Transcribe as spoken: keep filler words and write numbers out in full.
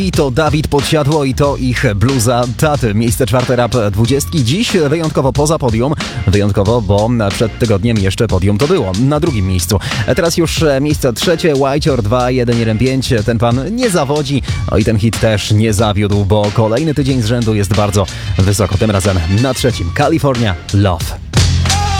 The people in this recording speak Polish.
I to Dawid Podsiadło i to ich bluza taty. Miejsce czwarte rap dwudziestki. Dziś wyjątkowo poza podium. Wyjątkowo, bo przed tygodniem jeszcze podium to było. Na drugim miejscu. Teraz już miejsce trzecie. Whitehor dwa jeden jeden pięć. Ten pan nie zawodzi. No i ten hit też nie zawiódł, bo kolejny tydzień z rzędu jest bardzo wysoko. Tym razem na trzecim. California Love.